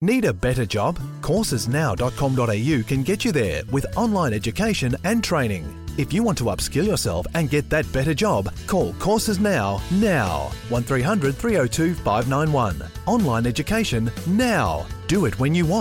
Need a better job? Coursesnow.com.au can get you there with online education and training. If you want to upskill yourself and get that better job, call Courses Now. 1300 302 591. Online education now. Do it when you want.